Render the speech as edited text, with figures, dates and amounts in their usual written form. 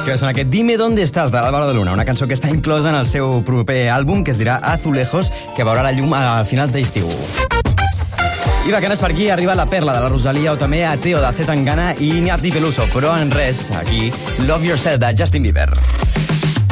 Que sona aquest Dime dónde estás, de l'Álvaro de Luna, una cançó que està inclosa en el seu proper àlbum, que es dirà Azulejos, que veurà la llum a finals d'estiu. I vacanes per aquí, arriba la perla de la Rosalia o també a Teo de Z Tangana i Iñaki Peluso, però en res, aquí, Love Yourself de Justin Bieber.